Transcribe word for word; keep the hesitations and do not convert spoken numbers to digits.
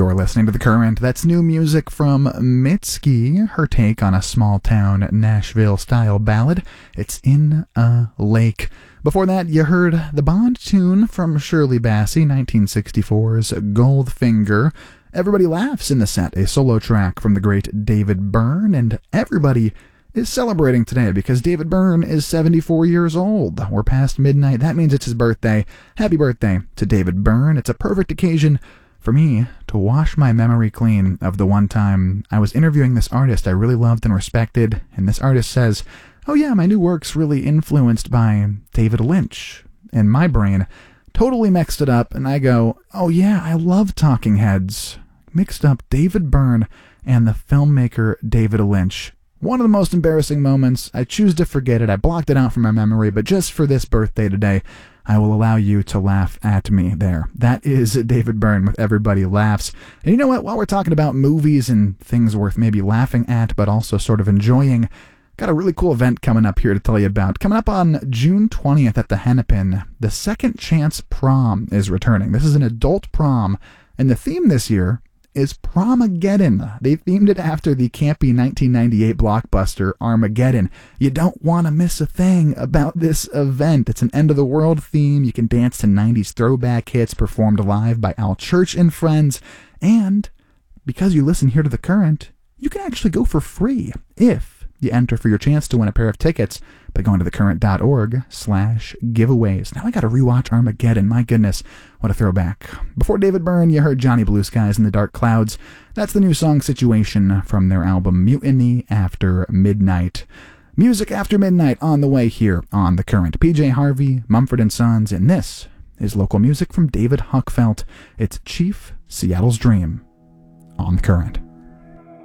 You're listening to The Current. That's new music from Mitski, her take on a small-town Nashville-style ballad. It's In a Lake. Before that, you heard the Bond tune from Shirley Bassey, nineteen sixty-four's Goldfinger. Everybody Laughs in the set, a solo track from the great David Byrne, and everybody is celebrating today because David Byrne is seventy-four years old. We're past midnight. That means it's his birthday. Happy birthday to David Byrne. It's a perfect occasion for me to wash my memory clean of the one time I was interviewing this artist I really loved and respected, and this artist says, oh yeah, my new work's really influenced by David Lynch. And my brain totally mixed it up, and I go, oh yeah, I love Talking Heads. Mixed up David Byrne and the filmmaker David Lynch. One of the most embarrassing moments. I choose to forget it. I blocked it out from my memory, but just for this birthday today, I will allow you to laugh at me there. That is David Byrne with Everybody Laughs. And you know what? While we're talking about movies and things worth maybe laughing at, but also sort of enjoying, got a really cool event coming up here to tell you about. Coming up on June twentieth at the Hennepin, the Second Chance Prom is returning. This is an adult prom, and the theme this year is Promageddon. They themed it after the campy nineteen ninety-eight blockbuster Armageddon. You don't want to miss a thing about this event. It's an end-of-the-world theme. You can dance to nineties throwback hits performed live by Al Church and friends. And because you listen here to The Current, you can actually go for free if you enter for your chance to win a pair of tickets by going to thecurrent.org slash giveaways. Now I gotta rewatch Armageddon. My goodness, what a throwback. Before David Byrne, you heard Johnny Blue Skies and the Dark Clouds. That's the new song Situation from their album Mutiny After Midnight. Music After Midnight on the way here on The Current. P J Harvey, Mumford and Sons, and this is local music from David Huckfelt. It's Chief Seattle's Dream on The Current.